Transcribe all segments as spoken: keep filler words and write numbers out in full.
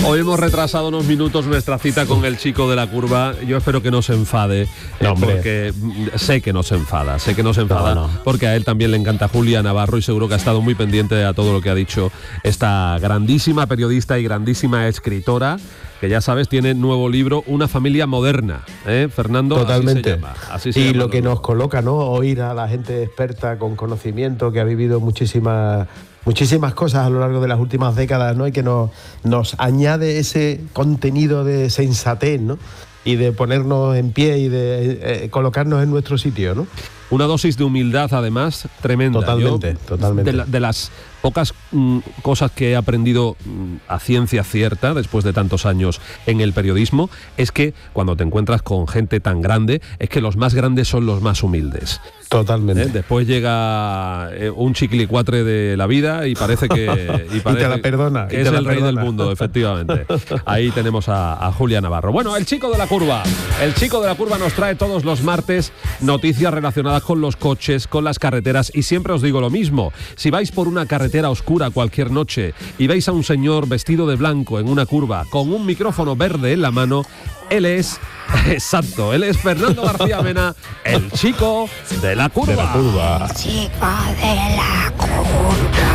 Hoy hemos retrasado unos minutos nuestra cita con el chico de la curva. Yo espero que no se enfade, no, eh, porque sé que no se enfada, sé que no se enfada, no, no. porque a él también le encanta Julia Navarro y seguro que ha estado muy pendiente a todo lo que ha dicho esta grandísima periodista y grandísima escritora, que ya sabes, tiene nuevo libro, Una familia moderna, ¿eh, Fernando? Totalmente. Así se llama, así se y llama lo que el nos coloca, ¿no? Oír a la gente experta con conocimiento que ha vivido muchísimas muchísimas cosas a lo largo de las últimas décadas, ¿no? Y que nos, nos añade ese contenido de sensatez, ¿no? Y de ponernos en pie y de eh, colocarnos en nuestro sitio, ¿no? Una dosis de humildad, además, tremenda. Totalmente, Yo, totalmente. De, la, de las pocas mm, cosas que he aprendido mm, a ciencia cierta, después de tantos años en el periodismo, es que cuando te encuentras con gente tan grande, es que los más grandes son los más humildes. Totalmente. ¿Eh? Después llega eh, un chiquilicuatre de la vida y parece que, y parece y te la perdona, que y es te la el rey perdona. del mundo, efectivamente. Ahí tenemos a, a Julia Navarro. Bueno, el chico de la curva. El chico de la curva nos trae todos los martes noticias relacionadas con los coches, con las carreteras, y siempre os digo lo mismo. Si vais por una carretera oscura cualquier noche y veis a un señor vestido de blanco en una curva con un micrófono verde en la mano, él es, exacto, él es Fernando García Mena, el chico de la curva. De la curva. Chico de la curva.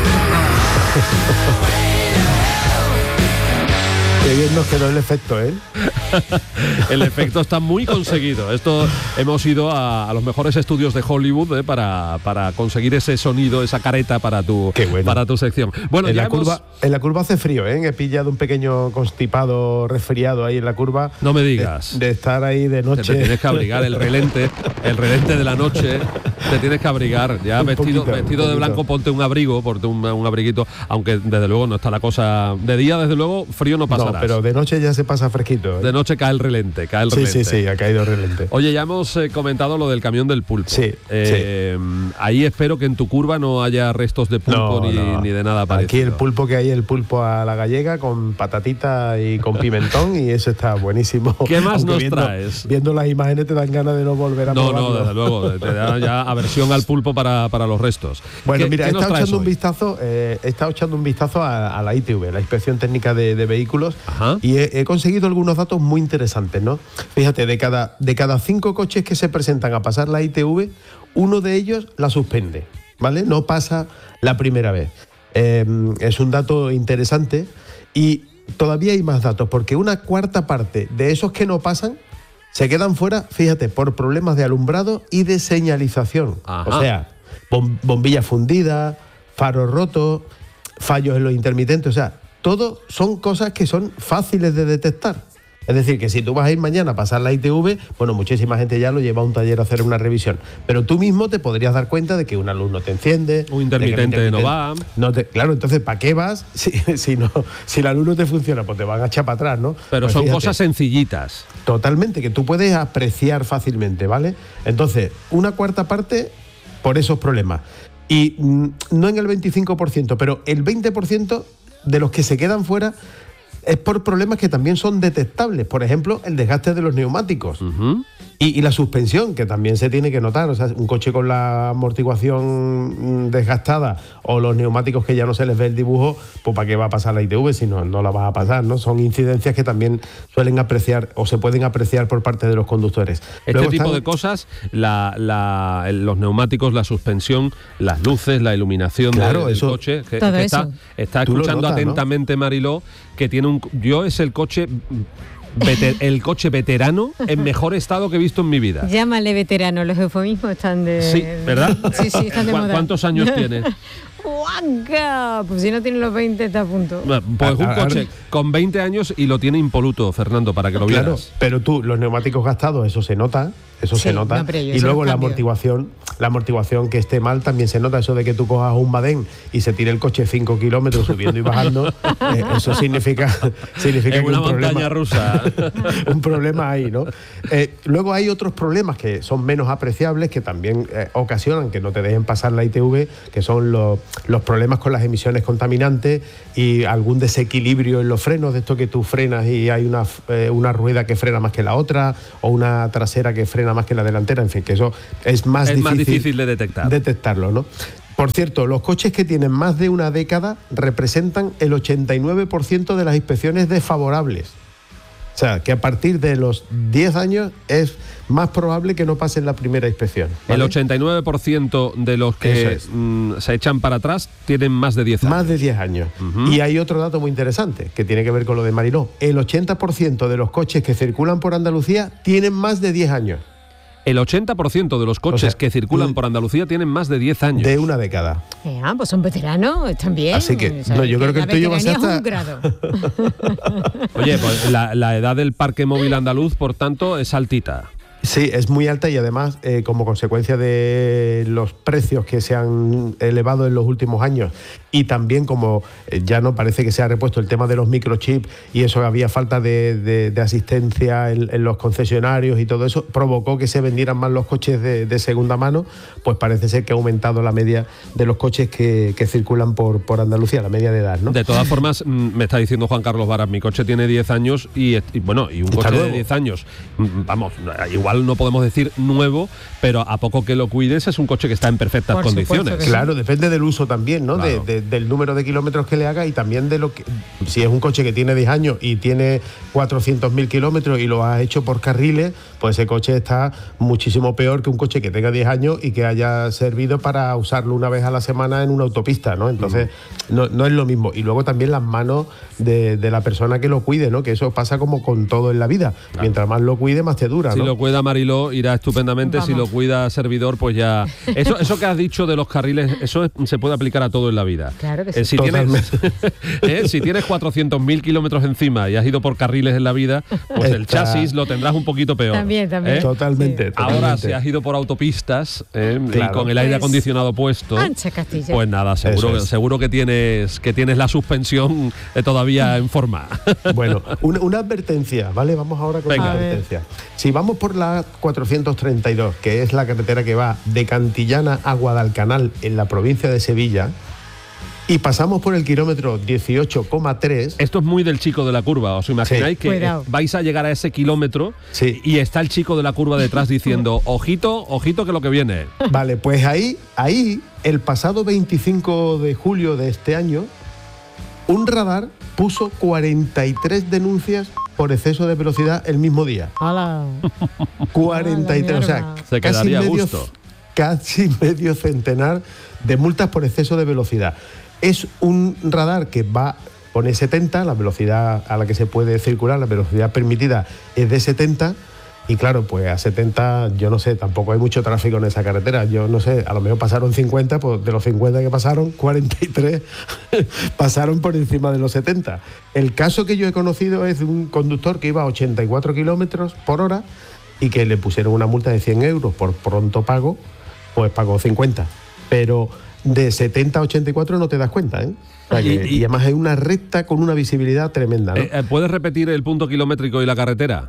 Qué bien nos quedó el efecto, ¿eh? El efecto está muy conseguido. Esto hemos ido a, a los mejores estudios de Hollywood ¿eh? para, para conseguir ese sonido, esa careta para tu, Qué bueno. para tu sección. Bueno, en, ya la hemos... curva, en la curva hace frío, ¿eh? He pillado un pequeño constipado resfriado ahí en la curva. No me digas. De, de estar ahí de noche. Te, te tienes que abrigar, el relente, el relente de la noche, te tienes que abrigar. Ya Un vestido, poquito, vestido un de blanco, ponte un abrigo, ponte un, un abriguito, aunque desde luego no está la cosa... De día, desde luego, frío no pasarás. No, pero de noche ya se pasa fresquito, ¿eh? De noche cae el relente, cae el sí, relente. sí, sí, ha caído relente. Oye, ya hemos eh, comentado lo del camión del pulpo. Sí, eh, sí. Ahí espero que en tu curva no haya restos de pulpo no, ni, no. ni de nada parecido. Aquí el pulpo que hay, el pulpo a la gallega con patatita y con pimentón y eso está buenísimo. ¿Qué más Aunque nos viendo, traes? Viendo las imágenes te dan ganas de no volver a No, probarlo. no, desde luego, te da ya aversión al pulpo para, para los restos. Bueno, ¿Qué, mira, he qué nos estado traes echando un hoy? vistazo, eh, he estado echando un vistazo a, a la I T V, la Inspección Técnica de, de Vehículos, Ajá. y he, he conseguido algunos datos muy interesantes, ¿no? Fíjate, de cada, de cada cinco coches que se presentan a pasar la I T V, uno de ellos la suspende, ¿vale? No pasa la primera vez. Eh, es un dato interesante y todavía hay más datos, porque una cuarta parte de esos que no pasan se quedan fuera, fíjate, por problemas de alumbrado y de señalización. Ajá. O sea, bom- bombillas fundidas, faros rotos, fallos en los intermitentes, o sea, todo son cosas que son fáciles de detectar. Es decir, que si tú vas a ir mañana a pasar la I T V, bueno, muchísima gente ya lo lleva a un taller a hacer una revisión. Pero tú mismo te podrías dar cuenta de que una luz no te enciende. Un intermitente de que el no va. No te, claro, entonces, ¿para qué vas si, si, no, si la luz no te funciona? Pues te van a echar para atrás, ¿no? Pero Pues son fíjate, cosas sencillitas. totalmente, que tú puedes apreciar fácilmente, ¿vale? Entonces, una cuarta parte por esos problemas. Y mm, no en el veinticinco por ciento, pero el veinte por ciento de los que se quedan fuera es por problemas que también son detectables. Por ejemplo, el desgaste de los neumáticos. Uh-huh. Y, y la suspensión, que también se tiene que notar. O sea, un coche con la amortiguación desgastada o los neumáticos que ya no se les ve el dibujo, pues ¿para qué va a pasar la I T V si no, no la vas a pasar, ¿no? Son incidencias que también suelen apreciar o se pueden apreciar por parte de los conductores. Este Luego tipo están- de cosas, la, la, el- los neumáticos, la suspensión, las luces, la iluminación de- Claro, del eso- coche. Que, Todo que está, eso. está Tú lo escuchando notas, ¿no? atentamente Mariló, que tiene un... Yo es el coche... vete- el coche veterano en mejor estado que he visto en mi vida. Llámale veterano, los eufemismos están de... Sí, ¿verdad? Sí, sí, están de ¿Cu- moda. ¿Cuántos años tiene? ¡Guaca! Pues si no tiene los veinte está a punto. Bueno, Pues un Ah, ah, coche con veinte años y lo tiene impoluto, Fernando, para que lo Claro, vieras. pero tú, los neumáticos gastados, eso se nota, eso Sí, se nota. no, pero yo y eso luego los la cambio. amortiguación, la amortiguación que esté mal también se nota. Eso de que tú cojas un badén y se tire el coche cinco kilómetros subiendo y bajando, eh, eso significa, significa Es que una un montaña problema, rusa. un problema ahí, ¿no? Eh, luego hay otros problemas que son menos apreciables, que también eh, ocasionan que no te dejen pasar la I T V, que son los, los problemas con las emisiones contaminantes y algún desequilibrio en los frenos, de esto que tú frenas y hay una, eh, una rueda que frena más que la otra, o una trasera que frena más que la delantera, en fin, que eso es más, Es difícil, más difícil de detectar. detectarlo, ¿no? Por cierto, los coches que tienen más de una década representan el ochenta y nueve por ciento de las inspecciones desfavorables. O sea, que a partir de los diez años es más probable que no pasen la primera inspección, ¿vale? El ochenta y nueve por ciento de los que es. mm, se echan para atrás tienen más de diez años. Más de diez años. Uh-huh. Y hay otro dato muy interesante que tiene que ver con lo de Mariló. El ochenta por ciento de los coches que circulan por Andalucía tienen más de diez años. El ochenta por ciento de los coches O sea, que circulan mm, por Andalucía tienen más de diez años. De una década. Eh, ah, pues son veteranos, están bien. Así que, O sea, no, yo creo que la el tuyo va a ser veteranía hasta- es un grado. Oye, pues la, la edad del parque móvil andaluz, por tanto, es altita. Sí, es muy alta y además, eh, como consecuencia de los precios que se han elevado en los últimos años y también como eh, ya no parece que se ha repuesto el tema de los microchips y eso, había falta de, de- de asistencia en, en los concesionarios y todo eso, provocó que se vendieran más los coches de, de segunda mano, pues parece ser que ha aumentado la media de los coches que, que circulan por, por Andalucía, la media de edad, ¿no? De todas formas, mm, me está diciendo Juan Carlos Varas, mi coche tiene diez años y, y bueno, y un Está coche de nuevo. diez años, mm, vamos, igual no podemos decir nuevo, pero a poco que lo cuides es un coche que está en perfectas Por supuesto condiciones. que sí. Claro, depende del uso también, ¿no? Claro. De- de- del número de kilómetros que le haga y también de lo que... Si es un coche que tiene diez años y tiene cuatrocientos mil kilómetros y lo has hecho por carriles, pues ese coche está muchísimo peor que un coche que tenga diez años y que haya servido para usarlo una vez a la semana en una autopista, ¿no? Entonces, Mm. no, no es lo mismo. Y luego también las manos de, de la persona que lo cuide, ¿no? Que eso pasa como con todo en la vida. Mientras más lo cuide, más te dura, Si ¿no? lo cuida Mariló, irá estupendamente. Vamos. Si lo cuida Servidor, pues ya... Eso, eso que has dicho de los carriles, eso es- se puede aplicar a todo en la vida. Claro que sí. Eh, si, tienes, Totalmente. eh, si tienes cuatrocientos mil kilómetros encima y has ido por carriles en la vida, pues el Está- chasis lo tendrás un poquito peor. También, también. ¿eh? Totalmente, Ahora, totalmente. si has ido por autopistas eh, y Claro. con el aire Pues, acondicionado puesto, ancha Castilla. pues nada, seguro, Eso es. seguro que tienes que tienes la suspensión eh, todavía en forma. Bueno, una, una advertencia, ¿vale? Vamos ahora con Venga. una A ver. advertencia. Si vamos por la cuatrocientos treinta y dos, que es la carretera que va de Cantillana a Guadalcanal en la provincia de Sevilla, y pasamos por el kilómetro dieciocho coma tres, Esto es muy del chico de la curva. ¿Os imagináis Sí. que Cuidado. vais a llegar a ese kilómetro Sí. y está el chico de la curva detrás diciendo, ojito, ojito que lo que viene? vale, pues ahí, ahí, el pasado veinticinco de julio de este año, un radar puso cuarenta y tres denuncias por exceso de velocidad el mismo día. Hola. cuarenta y tres, o sea, mierda. Se casi quedaría a medio, gusto. casi medio centenar de multas por exceso de velocidad. Es un radar que va, pone setenta, la velocidad a la que se puede circular, la velocidad permitida es de setenta, y claro, pues a setenta, yo no sé, tampoco hay mucho tráfico en esa carretera, yo no sé, a lo mejor pasaron cincuenta, pues de los cincuenta que pasaron, cuarenta y tres pasaron por encima de los setenta. El caso que yo he conocido es de un conductor que iba a ochenta y cuatro kilómetros por hora y que le pusieron una multa de cien euros por pronto pago, pues pagó cincuenta. Pero de setenta a ochenta y cuatro no te das cuenta, ¿eh? O sea que- Y- y- y además hay una recta con una visibilidad tremenda, ¿no? Eh, eh, ¿Puedes repetir el punto kilométrico y la carretera?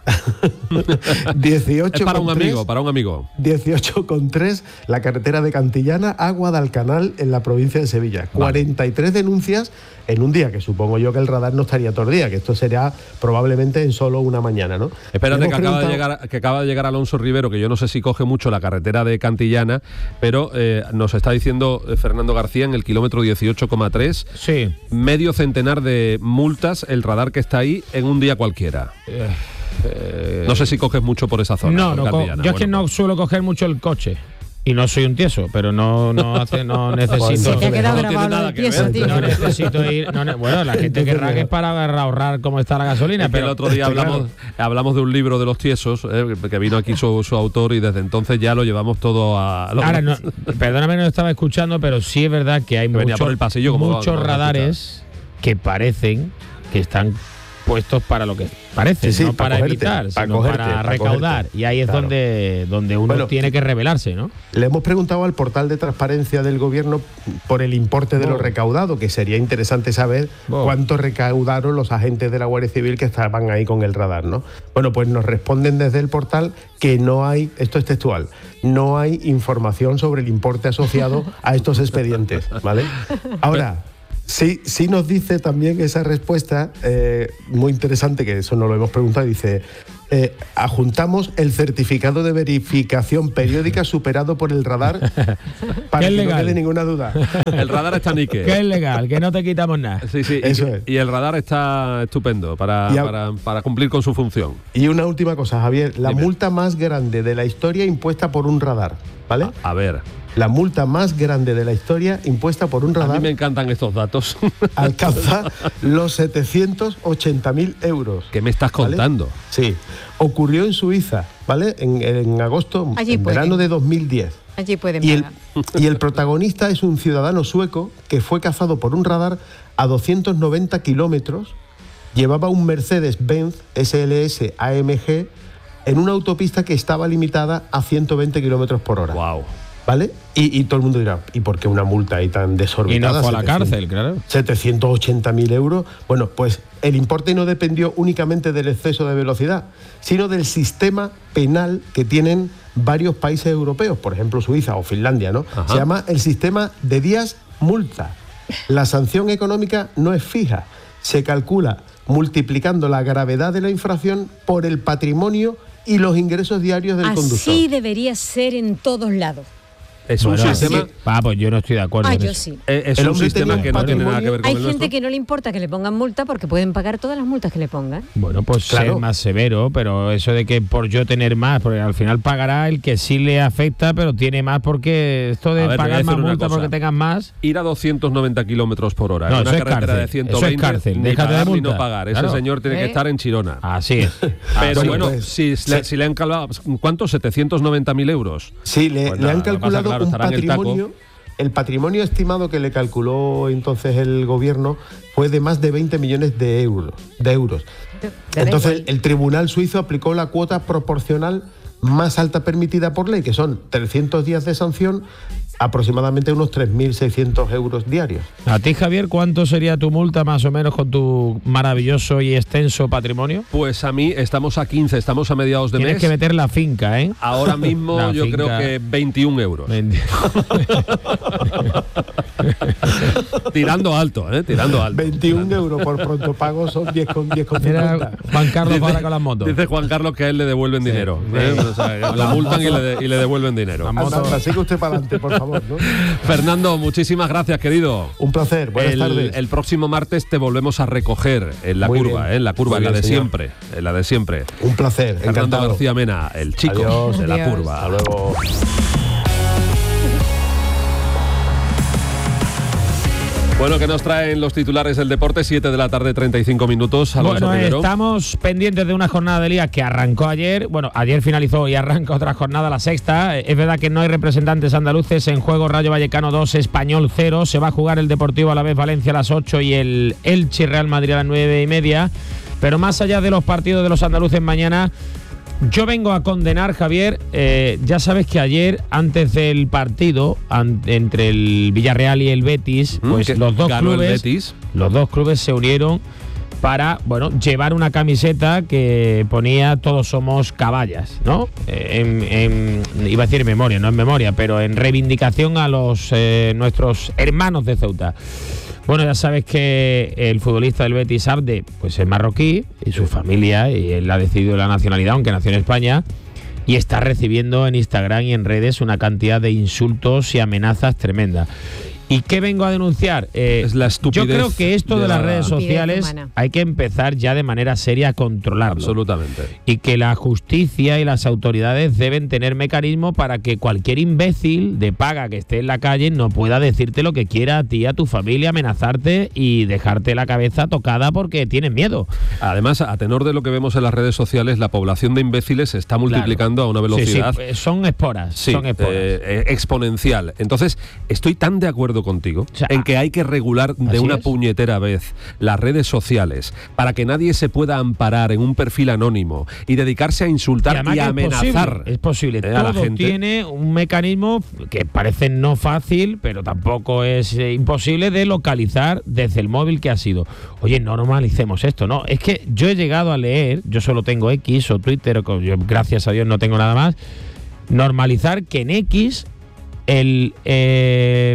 dieciocho Es para un con tres, amigo, para un amigo. dieciocho con tres, la carretera de Cantillana a Guadalcanal en la provincia de Sevilla. cuarenta y tres denuncias en un día, que supongo yo que el radar no estaría todo el día, que esto sería probablemente en solo una mañana, ¿no? Espérate, Le que hemos acaba, de preguntado- llegar, que acaba de llegar Alonso Rivero, que yo no sé si coge mucho la carretera de Cantillana, pero eh, nos está diciendo eh, Fernando García en el kilómetro dieciocho coma tres, Sí. medio centenar de multas el radar que está ahí en un día cualquiera. Eh, No sé si coges mucho por esa zona. no, por no, co- Cantillana. yo es que Bueno, no suelo coger mucho el coche. Y no soy un tieso, pero no, no, hace, no necesito. Se te ha quedado no tiene grabado nada el que tieso, ver. tío. No necesito ir. no ne- bueno, la gente querrá que es para ahorrar cómo está la gasolina, Es que pero el otro día hablamos, hablamos de un libro de los tiesos, eh, que vino aquí su, su autor y desde entonces ya lo llevamos todo a... lo- Ahora, no, perdóname, no estaba escuchando, pero sí es verdad que hay Venía muchos, por el pasillo como muchos vamos a radares que parecen que están puestos para lo que parecen, Sí, sí, no para para cogerte, evitar, para sino cogerte, para para recaudar. cogerte. Y ahí es Claro. donde, donde uno Bueno, tiene que rebelarse, ¿no? Le hemos preguntado al portal de transparencia del gobierno por el importe de Oh. lo recaudado, que sería interesante saber Oh. cuánto recaudaron los agentes de la Guardia Civil que estaban ahí con el radar, ¿no? Bueno, pues nos responden desde el portal que no hay, esto es textual, no hay información sobre el importe asociado a estos expedientes, ¿vale? Ahora, sí, sí nos dice también esa respuesta, eh, muy interesante, que eso no lo hemos preguntado, dice, eh, adjuntamos el certificado de verificación periódica superado por el radar para que no quede ninguna duda. El radar está níquel. Que es legal, que no te quitamos nada. Sí, sí, Eso y, es. y el radar está estupendo para, Y a- para, para cumplir con su función. Y una última cosa, Javier, la Dime. multa más grande de la historia impuesta por un radar, ¿vale? A, a ver, La multa más grande de la historia impuesta por un a mí radar me encantan estos datos. alcanza los setecientos ochenta mil euros. ¿Qué me estás ¿vale? contando? Sí, ocurrió en Suiza, ¿vale? En, en agosto, Allí en pueden. verano de dos mil diez. Allí pueden Y el, pagar. y el protagonista es un ciudadano sueco que fue cazado por un radar a doscientos noventa kilómetros, llevaba un Mercedes-Benz S L S A M G en una autopista que estaba limitada a ciento veinte kilómetros por hora. Wow. ¿Vale? Y, y todo el mundo dirá, ¿y por qué una multa ahí tan Y desorbitada? no fue a la setecientos cárcel, claro. setecientos ochenta mil euros. Bueno, pues el importe no dependió únicamente del exceso de velocidad, sino del sistema penal que tienen varios países europeos, por ejemplo Suiza o Finlandia, ¿no? Ajá. Se llama el sistema de días multa. La sanción económica no es fija, se calcula multiplicando la gravedad de la infracción por el patrimonio y los ingresos diarios del conductor. Así debería ser en todos lados. Es un Bueno, sistema, sí. Ah, pues yo no estoy de acuerdo. Ah, en yo eso. sí. eh, es El un hombre sistema tenía que un no tiene nada que ver con Hay el gente nuestro. que no le importa que le pongan multa porque pueden pagar todas las multas que le pongan. Bueno, pues Claro. ser más severo, pero eso de que por yo tener más, porque al final pagará el que sí le afecta, pero tiene más porque esto de A ver, te voy a pagar decir más una multa cosa. porque tengas más. Ir a doscientos noventa kilómetros por hora No, en una eso es carretera cárcel, de ciento veinte, eso es cárcel, ni déjate de pagar ni no multa. pagar. Claro. Ese señor tiene que ¿Eh? estar en Chirona. Así es. Pero Así bueno, es. si, Sí. le, si le han calculado, ¿cuántos? setecientos noventa mil euros. Sí, le, Pues le nada, han lo que pasa, calculado claro, un estará en el taco. patrimonio. El patrimonio estimado que le calculó entonces el gobierno fue de más de veinte millones de euros. De euros. Da Entonces igual. el tribunal suizo aplicó la cuota proporcional más alta permitida por ley, que son trescientos días de sanción, aproximadamente unos tres mil seiscientos euros diarios. A ti, Javier, ¿cuánto sería tu multa más o menos con tu maravilloso y extenso patrimonio? Pues a mí estamos a quince, estamos a mediados de Tienes mes. que meter la finca, ¿eh? Ahora mismo La yo finca- creo que veintiún euros. Vendi- Tirando alto, ¿eh? Tirando alto. veintiún euros por pronto pago son diez con diez con Mira, cincuenta. Juan Carlos para con las motos. Dice Juan Carlos que a él le devuelven dinero. Sí. ¿eh? O sea, que la multan y le, de- y le devuelven dinero. Vamos. Anda, anda, sigue usted para adelante, por favor, ¿no? Fernando, muchísimas gracias, querido. Un placer, buenas el, tardes. el próximo martes te volvemos a recoger en la Muy curva, bien. ¿eh? en la curva, Muy en la bien, de señor. siempre, en la de siempre. Un placer, Fernando encantado. García Mena, el chico Adiós. de la Adiós. curva. Hasta luego. Bueno, ¿qué nos traen los titulares del deporte? siete de la tarde, treinta y cinco minutos. Alonso Bueno, Rivero. estamos pendientes de una jornada de liga que arrancó ayer. Bueno, ayer finalizó y arranca otra jornada, la sexta. Es verdad que no hay representantes andaluces en juego. Rayo Vallecano dos, Español cero. Se va a jugar el Deportivo Alavés Valencia a las ocho y el Elche Real Madrid a las nueve y media. Pero más allá de los partidos de los andaluces mañana, yo vengo a condenar, Javier, eh, ya sabes que ayer, antes del partido an- entre el Villarreal y el Betis, Mm, pues que los dos ganó el clubes, Betis. los dos clubes se unieron para, bueno, llevar una camiseta que ponía todos somos caballas, ¿no? Eh, En, en- iba a decir en memoria, no en memoria, pero en reivindicación a los eh, nuestros hermanos de Ceuta. Bueno, ya sabes que el futbolista del Betis, Abde, pues es marroquí y su familia, y él ha decidido la nacionalidad, aunque nació en España, y está recibiendo en Instagram y en redes una cantidad de insultos y amenazas tremendas. ¿Y qué vengo a denunciar? Eh, Es la estupidez Yo creo que esto de, de las la- redes Estupidez sociales humana. hay que empezar ya de manera seria a controlarlo. Absolutamente. Y que la justicia y las autoridades deben tener mecanismos para que cualquier imbécil de paga que esté en la calle no pueda decirte lo que quiera a ti, a tu familia, amenazarte y dejarte la cabeza tocada porque tienes miedo. Además, a tenor de lo que vemos en las redes sociales, la población de imbéciles se está multiplicando a una Sí, sí, velocidad eh, son esporas, Sí, son esporas. eh, eh, exponencial. Entonces, estoy tan de acuerdo contigo O sea, en que hay que regular de así una es. puñetera vez las redes sociales para que nadie se pueda amparar en un perfil anónimo y dedicarse a insultar y, además a que es amenazar posible, es posible. eh, a la Todo gente. tiene un mecanismo que parece no fácil, pero tampoco es eh, imposible de localizar desde el móvil que ha sido. Oye, normalicemos esto, ¿no? Es que yo he llegado a leer, yo solo tengo X o Twitter, o yo, gracias a Dios no tengo nada más, normalizar que en X el... eh,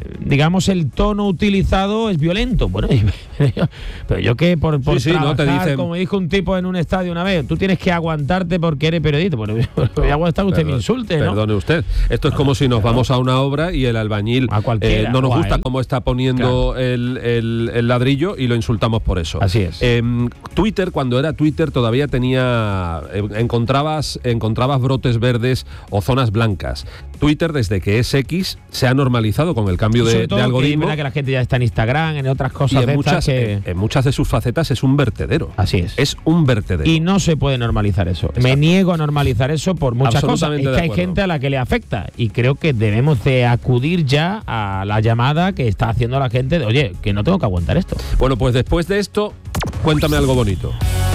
digamos, el tono utilizado es violento. Bueno, pero yo que por, por sí, sí, trabajar, ¿no? Te dicen, como dijo un tipo en un estadio una vez, tú tienes que aguantarte porque eres periodista. Bueno, voy a aguantar que usted perdón, me insulte, ¿no? Perdone usted. Esto es como si nos vamos a una obra y el albañil A cualquiera, eh, no nos o a gusta él. cómo está poniendo Claro. el, el- el ladrillo y lo insultamos por eso. Así es. Eh, Twitter, cuando era Twitter, todavía tenía eh, encontrabas encontrabas brotes verdes o zonas blancas. Twitter, desde que es X, se ha normalizado con el cambio Sobre de, todo de que es algoritmo. verdad que la gente ya está en Instagram, en otras Y cosas en de estas muchas, que... en, en muchas de sus facetas es un vertedero. Así es. Es un vertedero. Y no se puede normalizar eso. Exacto. Me niego a normalizar eso por muchas cosas. Es Absolutamente que de hay acuerdo. gente a la que le afecta y creo que debemos de acudir ya a la llamada que está haciendo la gente de, oye, que no tengo que aguantar esto. Bueno, pues después de esto, cuéntame algo bonito.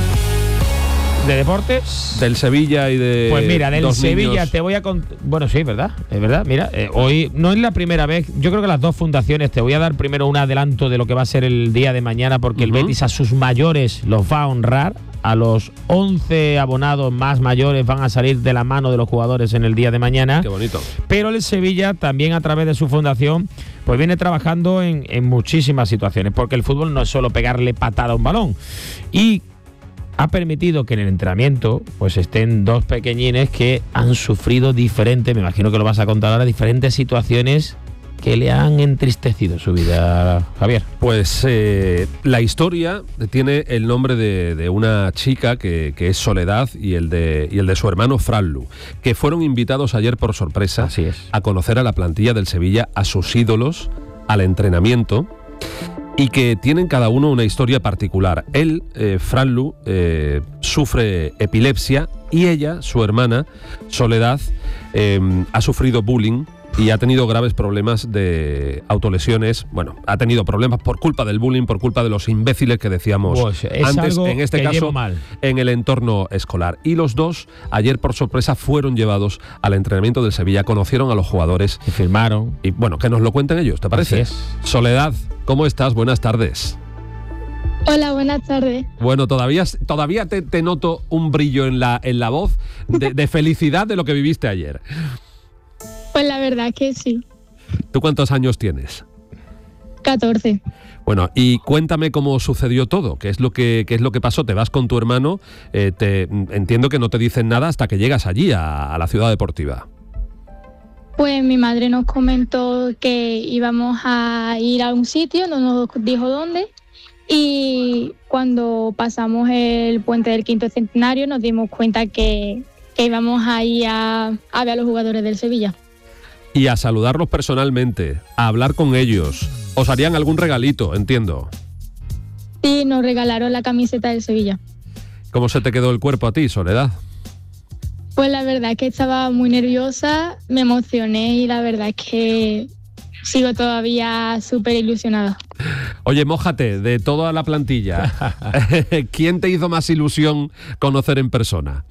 ¿De deportes? Del Sevilla y de Pues mira, del dos Sevilla niños. te voy a contar. Bueno, sí, verdad, es verdad. Mira, eh, hoy no es la primera vez. Yo creo que las dos fundaciones, te voy a dar primero un adelanto de lo que va a ser el día de mañana, porque el Ujú. Betis a sus mayores los va a honrar. A los once abonados más mayores van a salir de la mano de los jugadores en el día de mañana. Qué bonito. Pero el Sevilla también, a través de su fundación, pues viene trabajando en, en muchísimas situaciones, porque el fútbol no es solo pegarle patada a un balón. Y ha permitido que en el entrenamiento pues estén dos pequeñines que han sufrido diferentes, me imagino que lo vas a contar ahora, diferentes situaciones que le han entristecido su vida, Javier. Pues eh, la historia tiene el nombre de, de una chica que, que es Soledad y el de y el de su hermano Franlu, que fueron invitados ayer por sorpresa Así es. a conocer a la plantilla del Sevilla, a sus ídolos, al entrenamiento, y que tienen cada uno una historia particular. Él, eh, Franlu, eh, sufre epilepsia y ella, su hermana, Soledad, eh, ha sufrido bullying y ha tenido graves problemas de autolesiones. Bueno, ha tenido problemas por culpa del bullying, por culpa de los imbéciles que decíamos Pues es antes, algo en este que caso, llevo mal. en el entorno escolar. Y los dos, ayer por sorpresa, fueron llevados al entrenamiento del Sevilla, conocieron a los jugadores Se firmaron. y, bueno, que nos lo cuenten ellos, ¿te parece? Así es. Soledad, ¿cómo estás? Buenas tardes. Hola, buenas tardes. Bueno, todavía, todavía te, te noto un brillo en la, en la voz de, de felicidad de lo que viviste ayer. Pues la verdad que sí, ¿Tú cuántos años tienes? catorce. Bueno, y cuéntame cómo sucedió todo, qué es lo que, qué es lo que pasó. Te vas con tu hermano, eh, te, entiendo que no te dicen nada hasta que llegas allí, a, a la ciudad deportiva. Pues mi madre nos comentó que íbamos a ir a un sitio, no nos dijo dónde. Y cuando pasamos el puente del Quinto Centenario nos dimos cuenta que, que íbamos a ir a, a ver a los jugadores del Sevilla. Y a saludarlos personalmente, a hablar con ellos. Os harían algún regalito, entiendo. Y nos regalaron la camiseta del Sevilla. ¿Cómo se te quedó el cuerpo a ti, Soledad? Pues la verdad es que estaba muy nerviosa, me emocioné y la verdad es que sigo todavía súper ilusionada. Oye, mójate, de toda la plantilla, ¿quién te hizo más ilusión conocer en persona?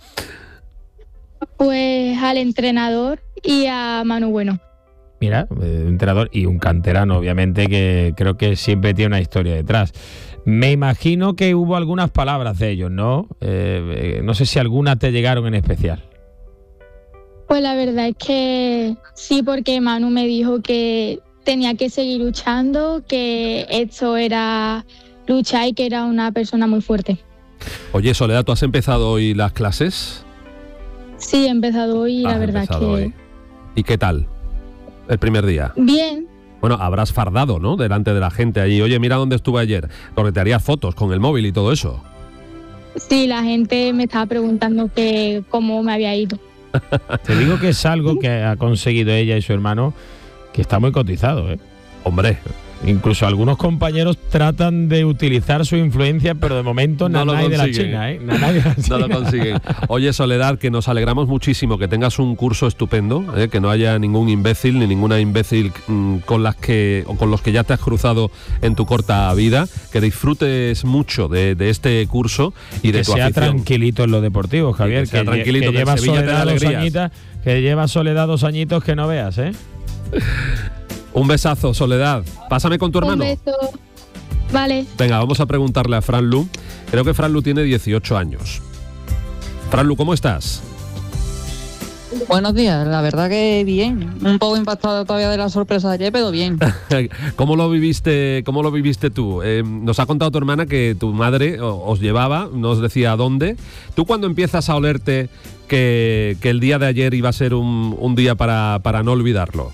Pues al entrenador y a Manu Bueno. Mira, eh, un entrenador y un canterano, obviamente, que creo que siempre tiene una historia detrás. Me imagino que hubo algunas palabras de ellos, ¿no? Eh, eh, no sé si algunas te llegaron en especial. Pues la verdad es que sí, porque Manu me dijo que tenía que seguir luchando, que esto era luchar y que era una persona muy fuerte. Oye, Soledad, ¿tú has empezado hoy las clases? Sí, he empezado hoy y la Has verdad es que empezado hoy. ¿Y qué tal el primer día? bien. Bueno, habrás fardado, ¿no? Delante de la gente allí. Oye, mira dónde estuve ayer. Porque te harías fotos con el móvil y todo eso. Sí, la gente me estaba preguntando que cómo me había ido. Te digo que es algo que ha conseguido ella y su hermano que está muy cotizado, ¿eh? Hombre, Incluso algunos compañeros tratan de utilizar su influencia, pero de momento No lo nadie de la consiguen. China, ¿eh? Nanay de la no lo China. consiguen. Oye, Soledad, que nos alegramos muchísimo que tengas un curso estupendo, ¿eh? Que no haya ningún imbécil ni ninguna imbécil mm, con las que o con los que ya te has cruzado en tu corta vida, que disfrutes mucho de, de este curso y de Que tu sea afición. tranquilito en lo deportivo, Javier. que sea lle- tranquilito, que que lleva el Sevilla te dé Soledad dos alegrías. añitas, que lleva Soledad dos añitos que no veas, ¿eh? Un besazo, Soledad. Pásame con tu hermano. Un beso. Vale. Venga, vamos a preguntarle a Franlu. Creo que Franlu tiene dieciocho años. Franlu, ¿cómo estás? Buenos días, la verdad que bien. Un poco impactado todavía de la sorpresa de ayer, pero bien. ¿Cómo lo viviste, cómo lo viviste tú? Eh, nos ha contado tu hermana que tu madre os llevaba, no os decía a dónde. ¿Tú cuando empiezas a olerte que, que el día de ayer iba a ser un, un día para, para no olvidarlo?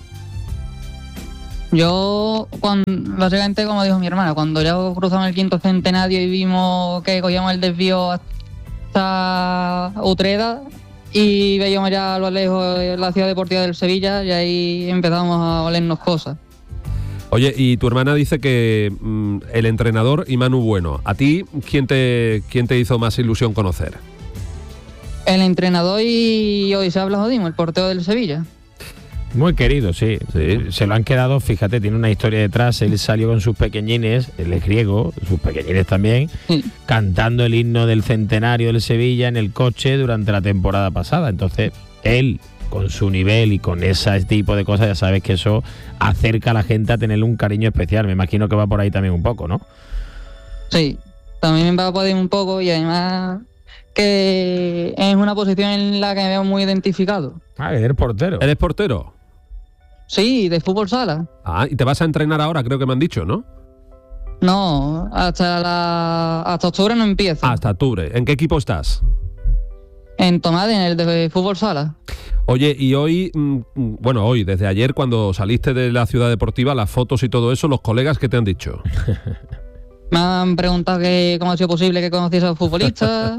Yo, cuando, básicamente, como dijo mi hermana, cuando ya cruzamos el quinto centenario y vimos que cogíamos el desvío hasta Utrera y veíamos ya a lo lejos la ciudad deportiva del Sevilla, y ahí empezamos a olernos cosas. Oye, y tu hermana dice que mmm, el entrenador y Manu Bueno. ¿A ti quién te, quién te hizo más ilusión conocer? El entrenador y hoy se habla Jodimo, el portero del Sevilla. Muy querido, sí. sí. Se lo han quedado, fíjate, tiene una historia detrás. Él salió con sus pequeñines, él es griego, sus pequeñines también, sí. cantando el himno del centenario del Sevilla en el coche durante la temporada pasada. Entonces, él, con su nivel y con ese tipo de cosas, ya sabes que eso acerca a la gente a tenerle un cariño especial. Me imagino que va por ahí también un poco, ¿no? Sí, también va por ahí un poco, y además que es una posición en la que me veo muy identificado. Ah, eres portero. ¿Eres portero? Sí, de fútbol sala. Ah, y te vas a entrenar ahora, creo que me han dicho, ¿no? No, hasta la hasta octubre no empiezo. Hasta octubre. ¿En qué equipo estás? En Tomade, en el de fútbol sala. Oye, y hoy, bueno, hoy, desde ayer, cuando saliste de la ciudad deportiva, las fotos y todo eso, los colegas, ¿qué te han dicho? Me han preguntado que cómo ha sido posible que conociese a los futbolistas.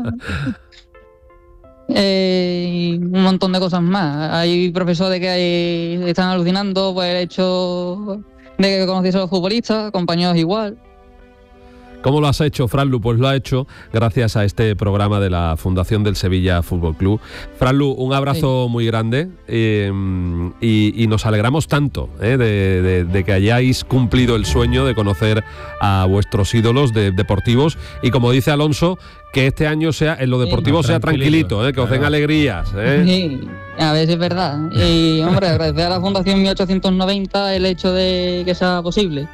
Eh, y un montón de cosas más. Hay profesores que hay, están alucinando por el hecho de que conociese a los futbolistas, compañeros igual. ¿Cómo lo has hecho, Franlu? Pues lo ha hecho gracias a este programa de la Fundación del Sevilla Fútbol Club. Franlu, un abrazo sí. muy grande eh, y, y nos alegramos tanto eh, de, de, de que hayáis cumplido el sueño de conocer a vuestros ídolos de, deportivos, y como dice Alonso, que este año sea en lo deportivo sí, sea tranquilito, eh, que claro. os den alegrías. Eh. Sí, a ver si es verdad. Y hombre, agradecer a la Fundación mil ochocientos noventa el hecho de que sea posible.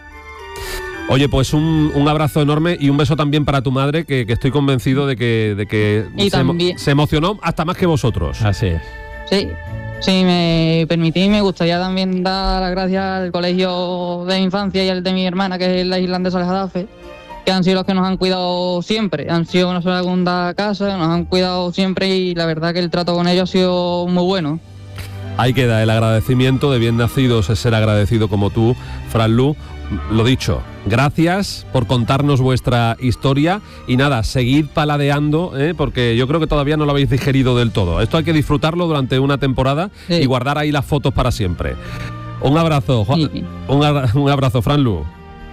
Oye, pues un, un abrazo enorme y un beso también para tu madre, que, que estoy convencido de que, de que se, se emocionó hasta más que vosotros. Así es. Sí, si me permitís, me gustaría también dar las gracias al colegio de mi infancia y al de mi hermana, que es la Islandesa del Jadafe, que han sido los que nos han cuidado siempre. Han sido nuestra segunda casa, nos han cuidado siempre, y la verdad que el trato con ellos ha sido muy bueno. Ahí queda el agradecimiento. De bien nacidos es ser agradecido como tú, Franlu. Lo dicho, gracias por contarnos vuestra historia, y nada, seguid paladeando, ¿eh? porque yo creo que todavía no lo habéis digerido del todo. Esto hay que disfrutarlo durante una temporada sí. y guardar ahí las fotos para siempre. Un abrazo, Juan, sí. un, un abrazo, Franlu.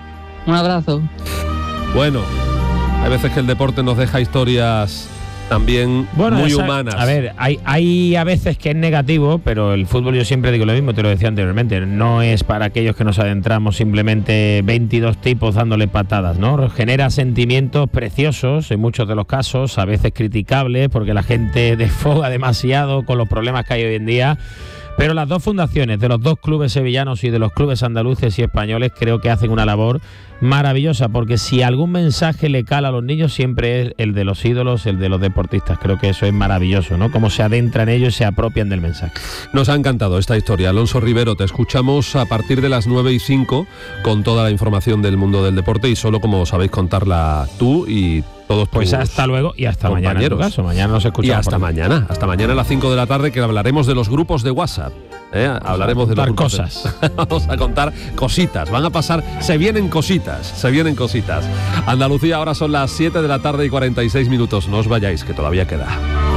Un abrazo. Bueno, hay veces que el deporte nos deja historias también bueno, muy esa, humanas. A ver, hay, hay a veces que es negativo, pero el fútbol, yo siempre digo lo mismo, te lo decía anteriormente, no es para aquellos que nos adentramos simplemente veintidós tipos dándole patadas, ¿no? Genera sentimientos preciosos en muchos de los casos, a veces criticables, porque la gente desfoga demasiado con los problemas que hay hoy en día. Pero las dos fundaciones de los dos clubes sevillanos y de los clubes andaluces y españoles creo que hacen una labor maravillosa, porque si algún mensaje le cala a los niños siempre es el de los ídolos, el de los deportistas. Creo que eso es maravilloso, ¿no? Cómo se adentran ellos y se apropian del mensaje. Nos ha encantado esta historia. Alonso Rivero, te escuchamos a partir de las nueve y cinco con toda la información del mundo del deporte, y solo como sabéis contarla tú y todos. Pues hasta luego y hasta compañeros. Mañana en tu caso. Mañana nos escuchamos. Y hasta mañana, hasta mañana a las cinco de la tarde, que hablaremos de los grupos de WhatsApp. ¿eh? Hablaremos de los grupos cosas. De... Vamos a contar cositas. Van a pasar, se vienen cositas, se vienen cositas. Andalucía, ahora son las siete de la tarde y cuarenta y seis minutos. No os vayáis, que todavía queda.